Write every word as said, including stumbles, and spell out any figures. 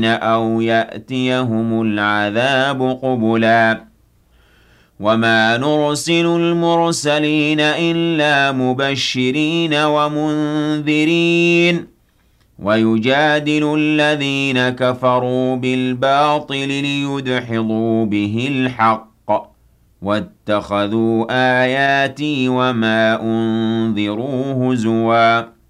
أَوْ يَأْتِيَهُمُ الْعَذَابُ قُبُلًا وَمَا نُرْسِلُ الْمُرْسَلِينَ إِلَّا مُبَشِّرِينَ وَمُنذِرِينَ وَيُجَادِلُ الَّذِينَ كَفَرُوا بِالْبَاطِلِ لِيُدْحِضُوا بِهِ الْحَقَّ وَاتَّخَذُوا آيَاتِي وَمَا أُنذِرُوا هُزُوًا